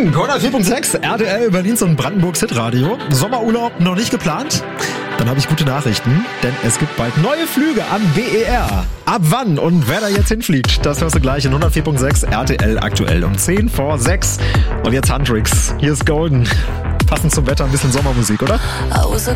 Funk, 104.6, RTL, Berlins und Brandenburgs Hitradio. Sommerurlaub noch nicht geplant? Dann habe ich gute Nachrichten, denn es gibt bald neue Flüge am BER. Ab wann und wer da jetzt hinfliegt, das hörst du gleich in 104.6 RTL aktuell um 10 vor 6. Und jetzt Handtricks, hier ist Golden. Passend zum Wetter ein bisschen Sommermusik, oder?